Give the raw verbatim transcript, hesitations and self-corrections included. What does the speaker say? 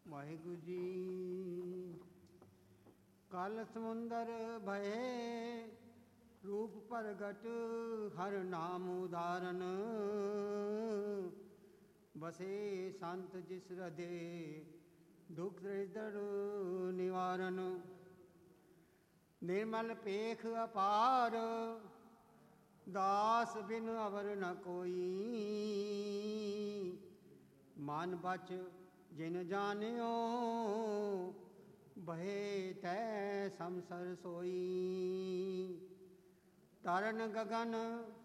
ਵਾਹਿਗੁਰੂ ਜੀ। ਕਲ ਸਮੁੰਦਰ ਭਏ ਰੂਪ ਪ੍ਰਗਟ ਹਰ ਨਾਮ ਉਦਾਰਨ, ਬਸੇ ਸੰਤ ਜਿਸ ਹਿਰਦੇ ਦੁਖ ਦਰਿਦਰ ਨਿਵਾਰਨ। ਨਿਰਮਲ ਪੇਖ ਅਪਾਰ ਦਾਸ ਬਿਨ ਅਵਰ ਨ ਕੋਈ, ਮਨ ਬਚ ਜਿਨ ਜਾਣਿਓ ਬਹੇ ਤੈ ਸੰਸਰ ਸੋਈ। ਤਰਨ ਗਗਨ